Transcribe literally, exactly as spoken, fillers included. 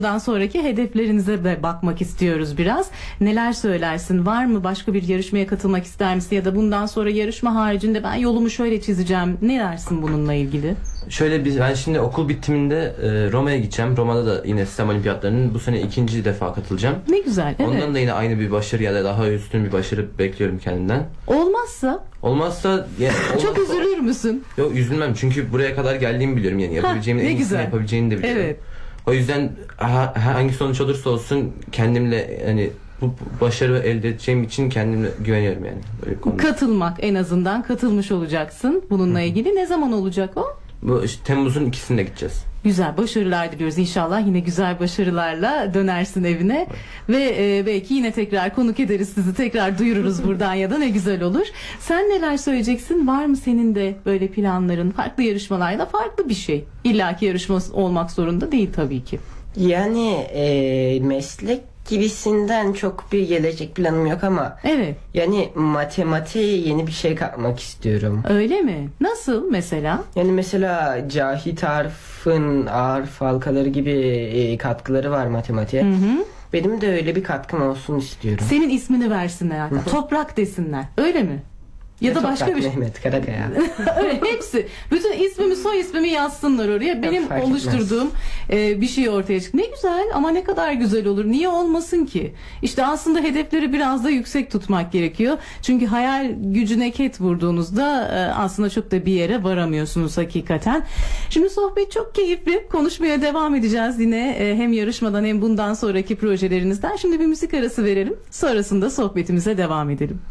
Bundan sonraki hedeflerinize de bakmak istiyoruz biraz. Neler söylersin? Var mı başka bir yarışmaya katılmak ister misin? Ya da bundan sonra yarışma haricinde ben yolumu şöyle çizeceğim. Ne dersin bununla ilgili? Şöyle biz ben şimdi okul bitiminde e, Roma'ya gideceğim. Roma'da da yine sistem olimpiyatlarının bu sene ikinci defa katılacağım. Ne güzel. Evet. Ondan da yine aynı bir başarı ya da daha üstün bir başarı bekliyorum kendimden. Olmazsa? Olmazsa yani olmazsa, çok üzülür müsün? Yok, üzülmem çünkü buraya kadar geldiğimi biliyorum, yani yapabileceğimin en iyisini yapabileceğini de biliyorum. Evet. O yüzden ha, hangi sonuç olursa olsun kendimle, hani bu başarı elde edeceğim için kendime güveniyorum yani. Böyle katılmak, en azından katılmış olacaksın bununla ilgili. Ne zaman olacak o? Bu işte Temmuz'un ikisinde gideceğiz. Güzel başarılar diliyoruz. İnşallah yine güzel başarılarla dönersin evine. Evet. Ve e, belki yine tekrar konuk ederiz sizi. Tekrar duyururuz buradan ya da ne güzel olur. Sen neler söyleyeceksin? Var mı senin de böyle planların? Farklı yarışmalarda farklı bir şey. İlla ki yarışma olmak zorunda değil tabii ki. Yani e, meslek gibisinden çok bir gelecek planım yok ama evet. Yani matematiğe yeni bir şey katmak istiyorum. Öyle mi? Nasıl mesela? Yani mesela Cahit Arf'ın Arf halkaları gibi e, katkıları var matematiğe. Hı hı. Benim de öyle bir katkım olsun istiyorum. Senin ismini versinler hatta. Toprak desinler. Öyle mi? Ya da başka bir şey. Mehmet Karakaya. Evet, hepsi. Bütün ismimi, soy ismimi yazsınlar oraya. Benim fark oluşturduğum e, bir şey ortaya çıktı. Ne güzel ama ne kadar güzel olur. Niye olmasın ki? İşte aslında hedefleri biraz da yüksek tutmak gerekiyor. Çünkü hayal gücüne ket vurduğunuzda e, aslında çok da bir yere varamıyorsunuz hakikaten. Şimdi sohbet çok keyifli. Konuşmaya devam edeceğiz yine e, hem yarışmadan hem bundan sonraki projelerinizden. Şimdi bir müzik arası verelim. Sonrasında sohbetimize devam edelim.